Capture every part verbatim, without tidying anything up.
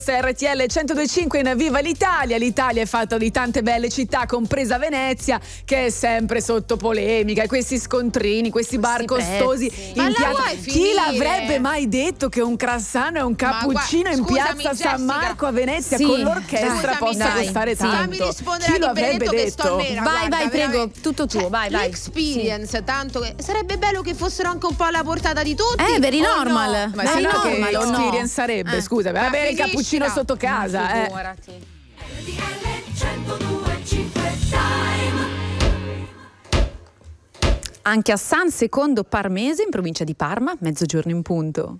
R T L centodue e cinque in Viva l'Italia. L'Italia è fatta di tante belle città, compresa Venezia, che è sempre sotto polemica, e questi scontrini, questi, questi bar costosi in Ma piazza. Chi finire? L'avrebbe mai detto che un croissant e un cappuccino guarda, in scusami, piazza Jessica. San Marco a Venezia Sì, con l'orchestra dai, possa dai, costare sì. tanto? Fammi rispondere Chi lo a avrebbe Benedetto che detto? sto nera. Vai, guarda, vai, prego, veramente. tutto tuo, Cioè, vai, vai. L'experience, sì. Tanto che sarebbe bello che fossero anche un po' alla portata di tutti. Eh, very o normal. no? Ma Very se no che normal, o no? experience sarebbe, Eh. scusa, vai a Ma bere il finiscila. cappuccino sotto casa, eh. Figurati. Anche a San Secondo Parmese, in provincia di Parma, mezzogiorno in punto.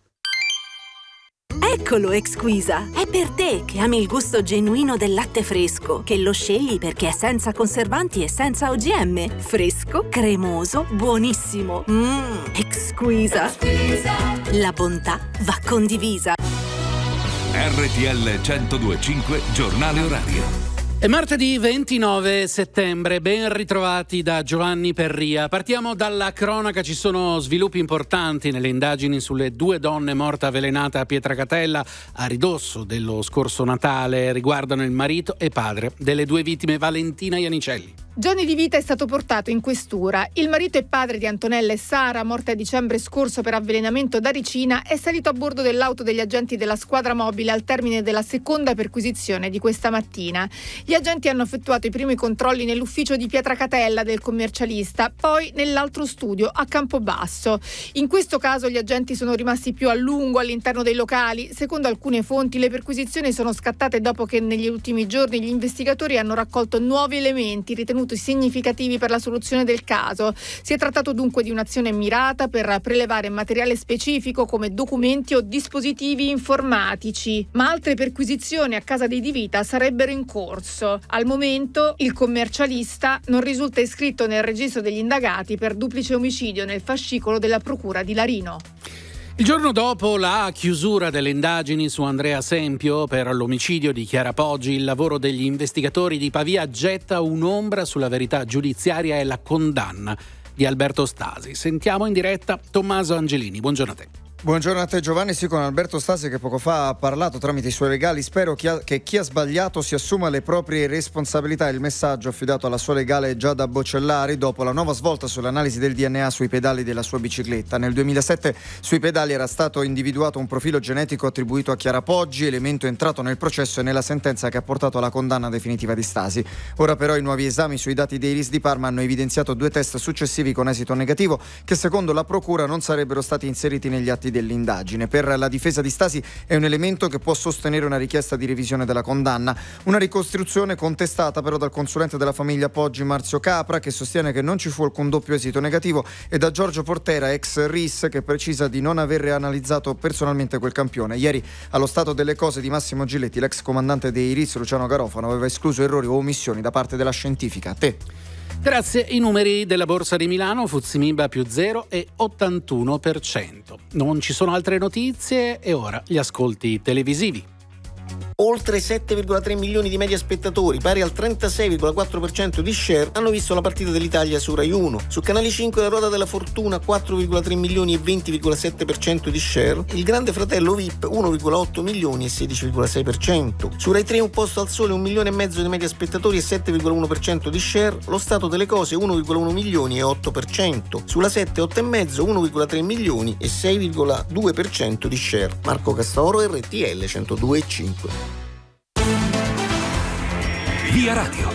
Eccolo Exquisa, è per te che ami il gusto genuino del latte fresco, che lo scegli perché è senza conservanti e senza O G M. Fresco, cremoso, buonissimo. Mmm, Exquisa. La bontà va condivisa. R T L centodue e cinque, giornale orario. È martedì ventinove settembre, ben ritrovati da Giovanni Perria. Partiamo dalla cronaca, ci sono sviluppi importanti nelle indagini sulle due donne morte avvelenate a Pietracatella a ridosso dello scorso Natale. Riguardano il marito e padre delle due vittime, Valentina Ianicelli. Giorni di vita è stato portato in questura. Il marito e padre di Antonella e Sara, morte a dicembre scorso per avvelenamento da ricina, è salito a bordo dell'auto degli agenti della squadra mobile al termine della seconda perquisizione di questa mattina. Gli agenti hanno effettuato i primi controlli nell'ufficio di Pietracatella del commercialista, poi nell'altro studio a Campobasso. In questo caso gli agenti sono rimasti più a lungo all'interno dei locali. Secondo alcune fonti le perquisizioni sono scattate dopo che negli ultimi giorni gli investigatori hanno raccolto nuovi elementi ritenuti significativi per la soluzione del caso. Si è trattato dunque di un'azione mirata per prelevare materiale specifico come documenti o dispositivi informatici, ma altre perquisizioni a casa dei Di Vita sarebbero in corso. Al momento il commercialista non risulta iscritto nel registro degli indagati per duplice omicidio nel fascicolo della procura di Larino. Il giorno dopo la chiusura delle indagini su Andrea Sempio per l'omicidio di Chiara Poggi, il lavoro degli investigatori di Pavia getta un'ombra sulla verità giudiziaria e la condanna di Alberto Stasi. Sentiamo in diretta Tommaso Angelini. Buongiorno a te. Buongiorno a te Giovanni, sì, con Alberto Stasi che poco fa ha parlato tramite i suoi legali. Spero chi ha, che chi ha sbagliato si assuma le proprie responsabilità. Il messaggio affidato alla sua legale Giada Bocellari dopo la nuova svolta sull'analisi del D N A sui pedali della sua bicicletta. Nel duemilasette sui pedali era stato individuato un profilo genetico attribuito a Chiara Poggi, elemento entrato nel processo e nella sentenza che ha portato alla condanna definitiva di Stasi. Ora però i nuovi esami sui dati dei R I S di Parma hanno evidenziato due test successivi con esito negativo che secondo la procura non sarebbero stati inseriti negli atti dell'indagine. Per la difesa di Stasi è un elemento che può sostenere una richiesta di revisione della condanna. Una ricostruzione contestata però dal consulente della famiglia Poggi Marzio Capra, che sostiene che non ci fu alcun doppio esito negativo, e da Giorgio Portera, ex R I S, che precisa di non aver analizzato personalmente quel campione. Ieri allo stato delle cose di Massimo Giletti, l'ex comandante dei R I S Luciano Garofano, aveva escluso errori o omissioni da parte della scientifica. A te. Grazie. I numeri della Borsa di Milano, F T S E Mib più zero e ottantuno per cento. Non ci sono altre notizie e ora gli ascolti televisivi. Oltre sette virgola tre milioni di media spettatori, pari al trentasei virgola quattro per cento di share, hanno visto la partita dell'Italia su Rai uno. Su Canale cinque La Ruota della Fortuna, quattro virgola tre milioni e venti virgola sette per cento di share. Il Grande Fratello V I P, uno virgola otto milioni e sedici virgola sei per cento. Su Rai tre Un Posto al Sole, un milione e mezzo di media spettatori e sette virgola uno per cento di share. Lo Stato delle Cose, uno virgola uno milioni e otto per cento. Sulla sette otto e mezzo, uno virgola tre milioni e sei virgola due per cento di share. Marco Castoro, R T L centodue e cinque. Via Radio.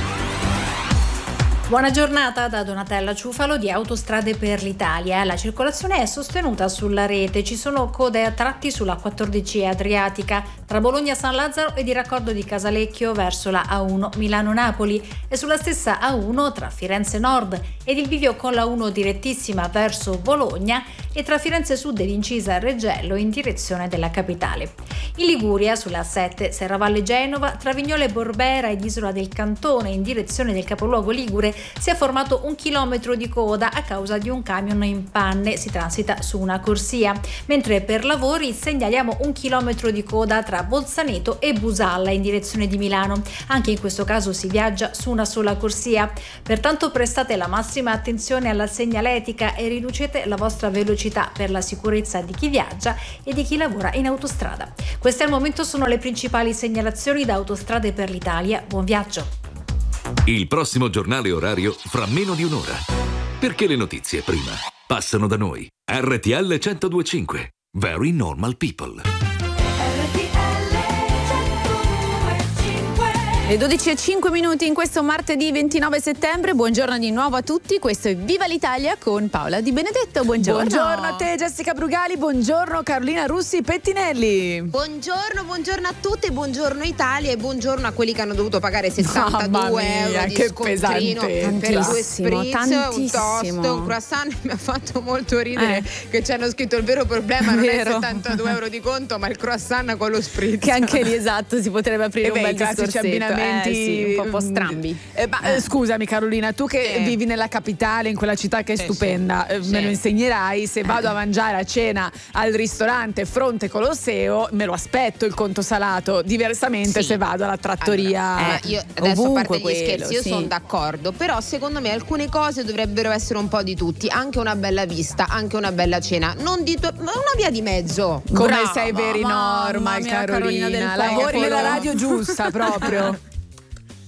Buona giornata da Donatella Ciufalo di Autostrade per l'Italia. La circolazione è sostenuta sulla rete, ci sono code a tratti sulla quattordici E Adriatica tra Bologna San Lazzaro e di raccordo di Casalecchio verso la A uno Milano-Napoli e sulla stessa A uno tra Firenze Nord ed il bivio con la uno direttissima verso Bologna e tra Firenze Sud ed Incisa Reggello in direzione della capitale. In Liguria sulla A sette Serravalle Genova tra Vignola e Borbera ed Isola del Cantone in direzione del capoluogo ligure Si è formato un chilometro di coda a causa di un camion in panne, si transita su una corsia, mentre per lavori segnaliamo un chilometro di coda tra Bolzaneto e Busalla in direzione di Milano. Anche in questo caso si viaggia su una sola corsia, pertanto prestate la massima attenzione alla segnaletica e riducete la vostra velocità per la sicurezza di chi viaggia e di chi lavora in autostrada. Queste al momento sono le principali segnalazioni da Autostrade per l'Italia. Buon viaggio! Il prossimo giornale orario fra meno di un'ora. Perché le notizie prima passano da noi. R T L centodue e cinque. Very normal people. Le dodici e cinque minuti in questo martedì ventinove settembre. Buongiorno di nuovo a tutti. Questo è Viva l'Italia con Paola Di Benedetto. Buongiorno. Buongiorno a te Jessica Brugali, buongiorno Carolina Russi Pettinelli. Buongiorno, buongiorno a tutti, buongiorno Italia e buongiorno a quelli che hanno dovuto pagare settantadue mia, euro di che scontrino pesante. per due spritz, un toast, tantissimo. un croissant. Mi ha fatto molto ridere Eh. che ci hanno scritto il vero problema non Vero. è settantadue euro di conto ma il croissant con lo spritz. Che anche lì, esatto, si potrebbe aprire E un beh, bel i classici discorsetto. abbinamenti Eh, sì, un po' strambi. Eh, ma eh, scusami Carolina, tu che Eh. vivi nella capitale, in quella città che è Sì, stupenda, eh, sì. me lo insegnerai. Se vado a mangiare a cena al ristorante Fronte Colosseo, me lo aspetto il conto salato. Diversamente Sì. se vado alla trattoria. Allora, Eh, io adesso a ovunque parte gli quello, scherzi io sì. sono d'accordo, però secondo me alcune cose dovrebbero essere un po' di tutti, anche una bella vista, anche una bella cena, non di to- ma una via di mezzo. Come Brava, sei very mamma normal mia, Carolina Carolina, del lavori popolo. nella radio giusta proprio.